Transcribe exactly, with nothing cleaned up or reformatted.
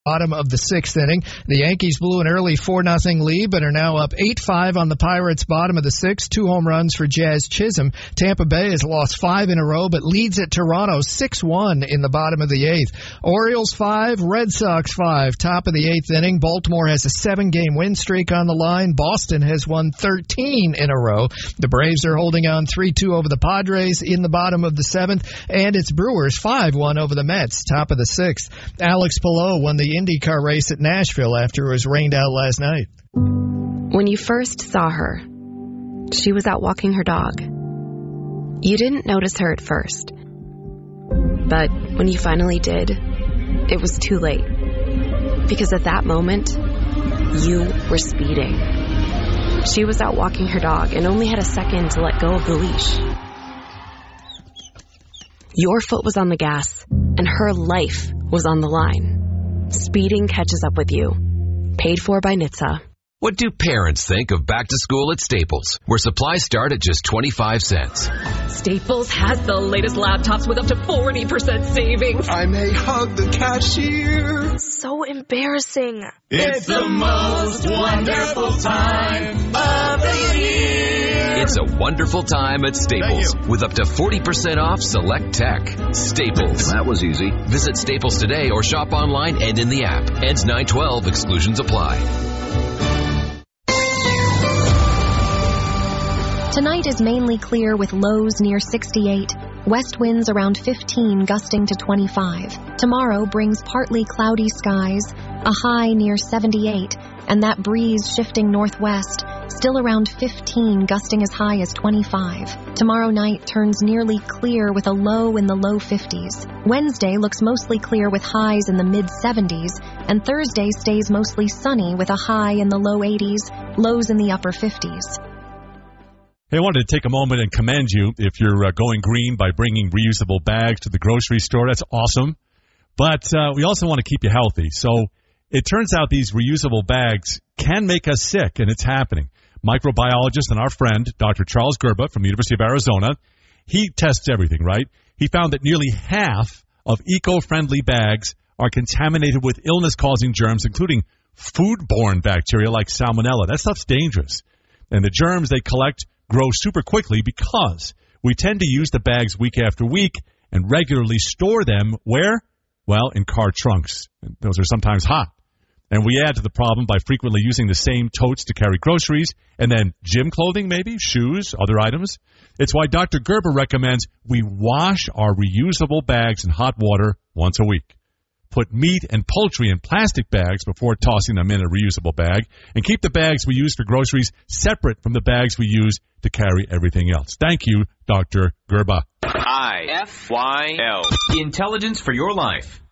Bottom of the sixth inning. The Yankees blew an early four nothing lead, but are now up eight five on the Pirates. Bottom of the sixth. Two home runs for Jazz Chisholm. Tampa Bay has lost five in a row, but leads at Toronto six one in the bottom of the eighth. Orioles five, Red Sox five. Top of the eighth inning. Baltimore has a seven-game win streak on the line. Boston has won thirteen in a row. The Braves are holding on three two over the Padres in the bottom of the seventh, and it's Brewers five one over the Mets. Top of the sixth. Alex Palou won the IndyCar race at Nashville after it was rained out last night. When you first saw her, she was out walking her dog. You didn't notice her at first. But when you finally did, it was too late. Because at that moment, you were speeding. She was out walking her dog and only had a second to let go of the leash. Your foot was on the gas, and her life was on the line. Speeding catches up with you. Paid for by N H T S A. What do parents think of back to school at Staples, where supplies start at just twenty-five cents? Staples has the latest laptops with up to forty percent savings. I may hug the cashier. So embarrassing. It's the most wonderful time of the year. It's a wonderful time at Staples with up to forty percent off select tech. Staples. That was easy. Visit Staples today or shop online and in the app. Ends nine twelve. Exclusions apply. Tonight is mainly clear with lows near sixty-eight. West winds around fifteen, gusting to twenty-five. Tomorrow brings partly cloudy skies, a high near seventy-eight, and that breeze shifting northwest, still around fifteen, gusting as high as twenty-five. Tomorrow night turns nearly clear with a low in the low fifties. Wednesday looks mostly clear with highs in the mid-seventies, and Thursday stays mostly sunny with a high in the low eighties, lows in the upper fifties. Hey, I wanted to take a moment and commend you if you're uh, going green by bringing reusable bags to the grocery store. That's awesome. But uh, we also want to keep you healthy. So it turns out these reusable bags can make us sick, and it's happening. Microbiologist and our friend, Doctor Charles Gerba from the University of Arizona, he tests everything, right? He found that nearly half of eco-friendly bags are contaminated with illness-causing germs, including foodborne bacteria like salmonella. That stuff's dangerous. And the germs they collect grow super quickly because we tend to use the bags week after week and regularly store them where? Well, in car trunks. Those are sometimes hot. And we add to the problem by frequently using the same totes to carry groceries and then gym clothing maybe, shoes, other items. It's why Doctor Gerber recommends we wash our reusable bags in hot water once a week. Put meat and poultry in plastic bags before tossing them in a reusable bag, and keep the bags we use for groceries separate from the bags we use to carry everything else. Thank you, Doctor Gerba. I F Y L. Intelligence for your life.